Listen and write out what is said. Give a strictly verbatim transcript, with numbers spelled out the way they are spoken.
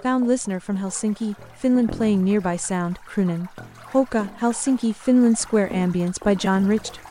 Found listener from Helsinki, Finland playing nearby sound, Krunen. Hoka, Helsinki, Finland Square ambience by John Rich.